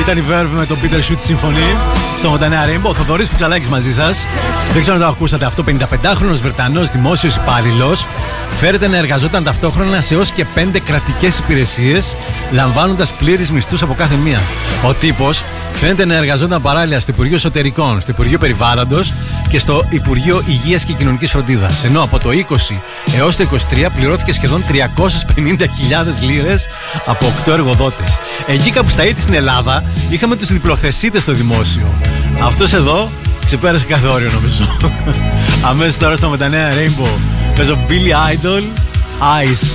Ήταν η Verve με το Bitter Sweet Symphony στο Μοντανέα Rainbow. Ο Θοδωρής Πιτσαλάκης μαζί σας. Δεν ξέρω αν το ακούσατε αυτό. 55χρονος Βρετανός δημόσιος υπάλληλος φέρεται να εργαζόταν ταυτόχρονα σε ως και 5 κρατικές υπηρεσίες, λαμβάνοντας πλήρεις μισθούς από κάθε μία. Ο τύπος φαίνεται να εργαζόταν παράλληλα στο Υπουργείο Εσωτερικών, στο Υπουργείο Περιβάλλοντος και στο Υπουργείο Υγείας και Κοινωνικής Φροντίδας. Ενώ από το 20 έως το 23 πληρώθηκε σχεδόν 350.000 λίρες από 8 εργοδότες. Εκεί κάπου στα ίτη στην Ελλάδα είχαμε τους διπλοθεσίτες στο δημόσιο. Αυτός εδώ ξεπέρασε κάθε όριο, νομίζω. Αμέσως τώρα στο Μετανέα Rainbow παίζω Billy Idol, Ice.